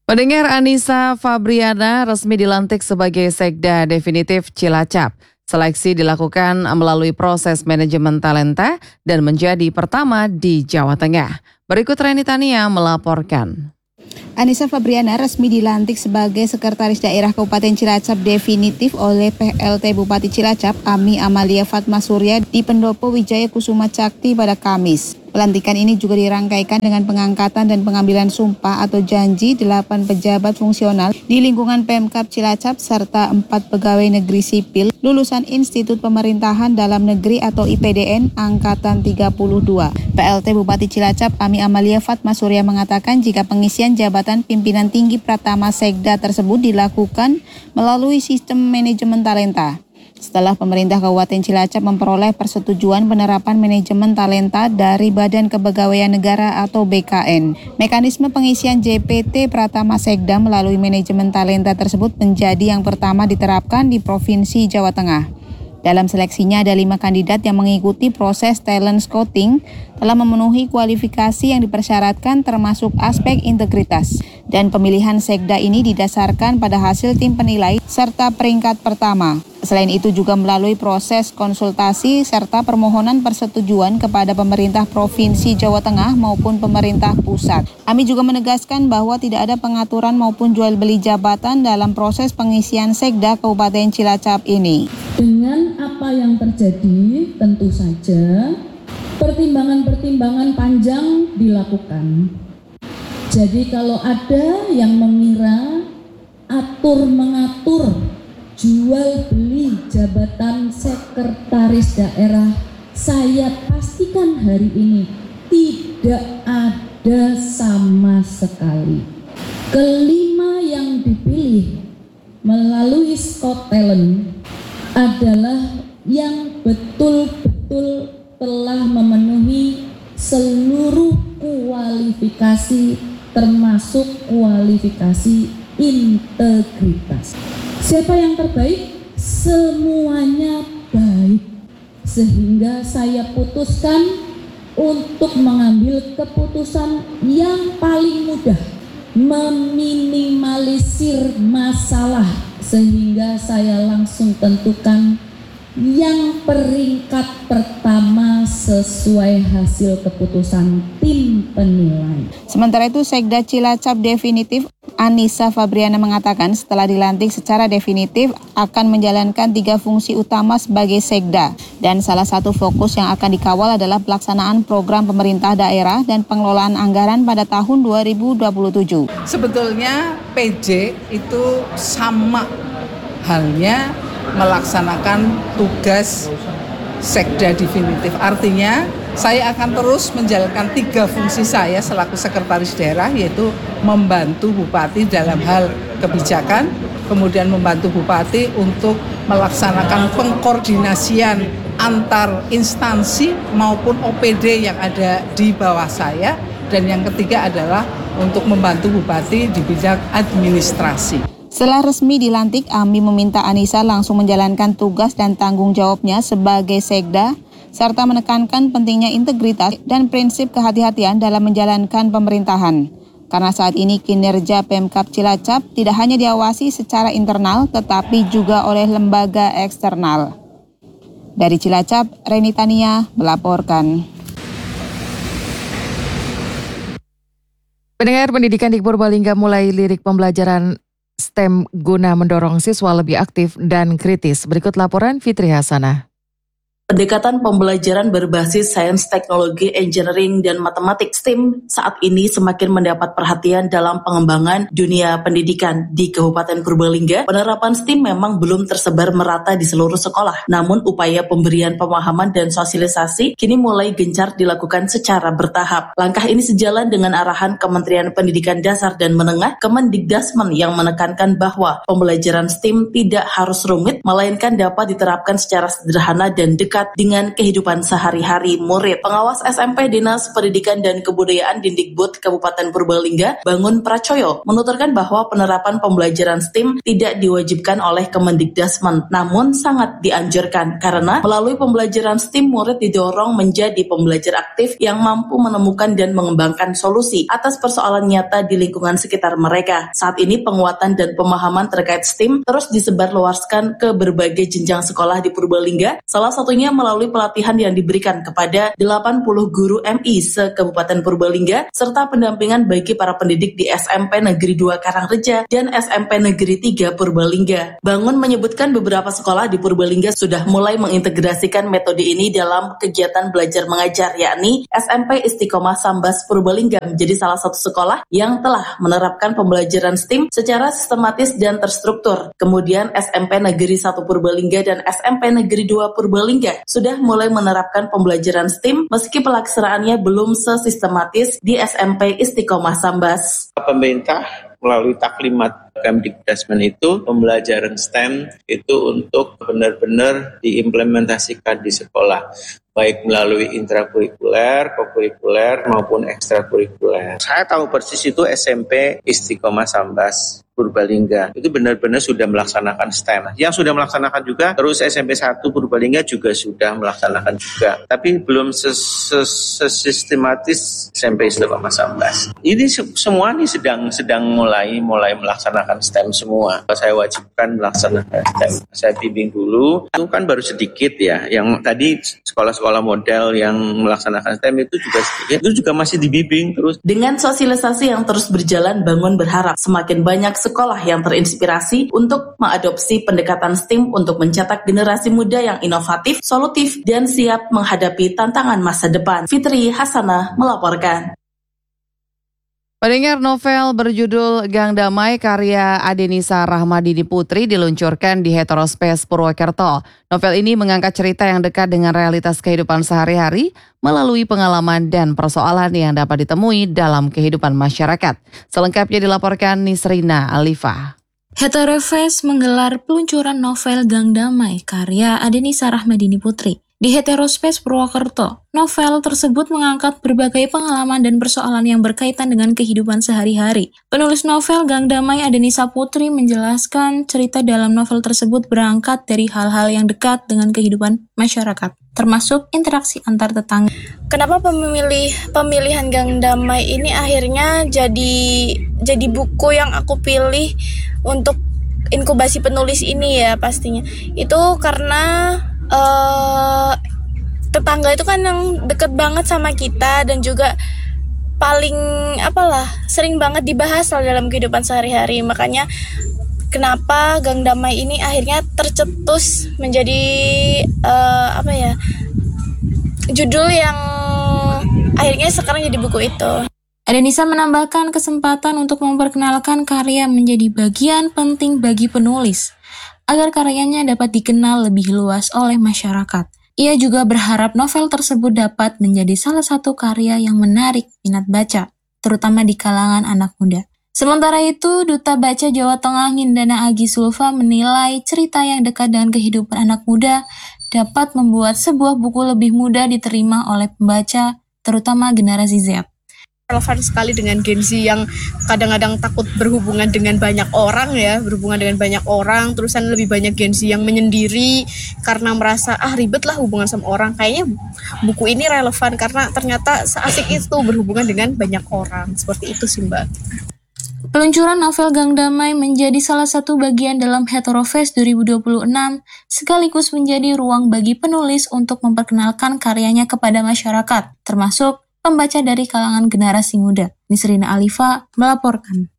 Pendengar, Anissa Fabriana resmi dilantik sebagai Sekda definitif Cilacap. Seleksi dilakukan melalui proses manajemen talenta dan menjadi pertama di Jawa Tengah. Berikut Reni Tania melaporkan. Anissa Fabriana resmi dilantik sebagai Sekretaris Daerah Kabupaten Cilacap definitif oleh PLT Bupati Cilacap, Ami Amalia Fatma Surya di Pendopo Wijaya Kusuma Cakti pada Kamis. Pelantikan ini juga dirangkaikan dengan pengangkatan dan pengambilan sumpah atau janji 8 pejabat fungsional di lingkungan Pemkab Cilacap serta 4 pegawai negeri sipil lulusan Institut Pemerintahan Dalam Negeri atau IPDN Angkatan 32. PLT Bupati Cilacap, Ami Amalia Fatma Surya mengatakan jika pengisian jabatan pimpinan tinggi Pratama Sekda tersebut dilakukan melalui sistem manajemen talenta. Setelah pemerintah Kabupaten Cilacap memperoleh persetujuan penerapan manajemen talenta dari Badan Kepegawaian Negara atau BKN. Mekanisme pengisian JPT Pratama Sekda melalui manajemen talenta tersebut menjadi yang pertama diterapkan di Provinsi Jawa Tengah. Dalam seleksinya ada 5 kandidat yang mengikuti proses talent scouting telah memenuhi kualifikasi yang dipersyaratkan termasuk aspek integritas. Dan pemilihan Sekda ini didasarkan pada hasil tim penilai serta peringkat pertama. Selain itu juga melalui proses konsultasi serta permohonan persetujuan kepada pemerintah Provinsi Jawa Tengah maupun pemerintah pusat. Ami juga menegaskan bahwa tidak ada pengaturan maupun jual beli jabatan dalam proses pengisian Sekda Kabupaten Cilacap ini. Dengan apa yang terjadi, tentu saja pertimbangan-pertimbangan panjang dilakukan. Jadi kalau ada yang mengira atur-mengatur jual beli jabatan sekretaris daerah, saya pastikan hari ini tidak ada sama sekali. Kelima yang dipilih melalui Scout Talent adalah yang betul-betul telah memenuhi seluruh kualifikasi termasuk kualifikasi integritas. Siapa yang terbaik? Semuanya baik. Sehingga saya putuskan untuk mengambil keputusan yang paling mudah, meminimalisir masalah, sehingga saya langsung tentukan yang peringkat pertama sesuai hasil keputusan tim penilai. Sementara itu, Sekda Cilacap definitif Anissa Fabriana mengatakan setelah dilantik secara definitif akan menjalankan 3 fungsi utama sebagai Sekda. Dan salah satu fokus yang akan dikawal adalah pelaksanaan program pemerintah daerah dan pengelolaan anggaran pada tahun 2027. Sebetulnya PJ itu sama halnya melaksanakan tugas Sekda definitif. Artinya saya akan terus menjalankan 3 fungsi saya selaku sekretaris daerah, yaitu membantu Bupati dalam hal kebijakan, kemudian membantu Bupati untuk melaksanakan pengkoordinasian antar instansi maupun OPD yang ada di bawah saya, dan yang ketiga adalah untuk membantu Bupati di bidang administrasi. Setelah resmi dilantik, Ami meminta Anissa langsung menjalankan tugas dan tanggung jawabnya sebagai Sekda, serta menekankan pentingnya integritas dan prinsip kehati-hatian dalam menjalankan pemerintahan. Karena saat ini kinerja Pemkab Cilacap tidak hanya diawasi secara internal, tetapi juga oleh lembaga eksternal. Dari Cilacap, Reni Tania melaporkan. Pendengar, pendidikan di Purbalingga mulai lirik pembelajaran STEM guna mendorong siswa lebih aktif dan kritis. Berikut laporan Fitri Hasanah. Pendekatan pembelajaran berbasis sains, teknologi, engineering, dan matematik STEM saat ini semakin mendapat perhatian dalam pengembangan dunia pendidikan di Kabupaten Purbalingga. Penerapan STEM memang belum tersebar merata di seluruh sekolah, namun upaya pemberian pemahaman dan sosialisasi kini mulai gencar dilakukan secara bertahap. Langkah ini sejalan dengan arahan Kementerian Pendidikan Dasar dan Menengah, Kemendikdasmen, yang menekankan bahwa pembelajaran STEM tidak harus rumit, melainkan dapat diterapkan secara sederhana dan dekat dekat dengan kehidupan sehari-hari murid. Pengawas SMP Dinas Pendidikan dan Kebudayaan Dindikbud Kabupaten Purbalingga, Bangun Pracoyo, menuturkan bahwa penerapan pembelajaran STEAM tidak diwajibkan oleh Kemendikdasmen, namun sangat dianjurkan karena melalui pembelajaran STEAM murid didorong menjadi pembelajar aktif yang mampu menemukan dan mengembangkan solusi atas persoalan nyata di lingkungan sekitar mereka. Saat ini penguatan dan pemahaman terkait STEAM terus disebarluaskan ke berbagai jenjang sekolah di Purbalingga, salah satunya melalui pelatihan yang diberikan kepada 80 guru MI se-Kabupaten Purbalingga, serta pendampingan bagi para pendidik di SMP Negeri 2 Karangreja dan SMP Negeri 3 Purbalingga. Bangun menyebutkan beberapa sekolah di Purbalingga sudah mulai mengintegrasikan metode ini dalam kegiatan belajar mengajar, yakni SMP Istiqomah Sambas Purbalingga menjadi salah satu sekolah yang telah menerapkan pembelajaran STEAM secara sistematis dan terstruktur. Kemudian SMP Negeri 1 Purbalingga dan SMP Negeri 2 Purbalingga sudah mulai menerapkan pembelajaran STEAM meski pelaksanaannya belum sesistematis di SMP Istiqomah Sambas. Pemerintah melalui taklimat Kemdikdasmen itu pembelajaran STEM itu untuk benar-benar diimplementasikan di sekolah, baik melalui intrakurikuler, kokurikuler maupun ekstrakurikuler. Saya tahu persis itu SMP Istiqomah Sambas Purbalingga itu benar-benar sudah melaksanakan STEM. Yang sudah melaksanakan juga, terus SMP 1 Purbalingga juga sudah melaksanakan juga. Tapi belum sesistematis SMP Istiqomah Sambas. Ini semua nih sedang mulai melaksanakan STEM semua. Saya wajibkan melaksanakan STEM. Saya bimbing dulu. Itu kan baru sedikit ya. Yang tadi sekolah-sekolah model yang melaksanakan STEM itu juga sedikit. Itu juga masih dibimbing terus. Dengan sosialisasi yang terus berjalan, Bangun berharap semakin banyak sekolah yang terinspirasi untuk mengadopsi pendekatan STEAM untuk mencetak generasi muda yang inovatif, solutif, dan siap menghadapi tantangan masa depan. Fitri Hasanah melaporkan. Pendengar, novel berjudul Gang Damai karya Adenisa Rahmadini Putri diluncurkan di Heterospace Purwokerto. Novel ini mengangkat cerita yang dekat dengan realitas kehidupan sehari-hari melalui pengalaman dan persoalan yang dapat ditemui dalam kehidupan masyarakat. Selengkapnya dilaporkan Nisrina Alifah. Heterospace menggelar peluncuran novel Gang Damai karya Adenisa Rahmadini Putri di Heterospace Purwokerto. Novel tersebut mengangkat berbagai pengalaman dan persoalan yang berkaitan dengan kehidupan sehari-hari. Penulis novel Gang Damai Adenisa Putri menjelaskan cerita dalam novel tersebut berangkat dari hal-hal yang dekat dengan kehidupan masyarakat, termasuk interaksi antar tetangga. Kenapa pemilihan Gang Damai ini akhirnya jadi buku yang aku pilih untuk inkubasi penulis ini ya pastinya. Itu karena tetangga itu kan yang deket banget sama kita dan juga paling sering banget dibahas dalam kehidupan sehari-hari. Makanya kenapa Gang Damai ini akhirnya tercetus menjadi judul yang akhirnya sekarang jadi buku itu. Adenisa menambahkan kesempatan untuk memperkenalkan karya menjadi bagian penting bagi penulis agar karyanya dapat dikenal lebih luas oleh masyarakat. Ia juga berharap novel tersebut dapat menjadi salah satu karya yang menarik minat baca, terutama di kalangan anak muda. Sementara itu, Duta Baca Jawa Tengah Hindana Agi Sulfa menilai cerita yang dekat dengan kehidupan anak muda dapat membuat sebuah buku lebih mudah diterima oleh pembaca, terutama generasi Z. Relevan sekali dengan Gen Z yang kadang-kadang takut berhubungan dengan banyak orang, terusan lebih banyak Gen Z yang menyendiri karena merasa ribet lah hubungan sama orang. Kayaknya buku ini relevan karena ternyata seasik itu berhubungan dengan banyak orang. Seperti itu sih Mbak. Peluncuran novel Gang Damai menjadi salah satu bagian dalam Heterofest 2026, sekaligus menjadi ruang bagi penulis untuk memperkenalkan karyanya kepada masyarakat, termasuk pembaca dari kalangan generasi muda. Nisrina Alifah melaporkan.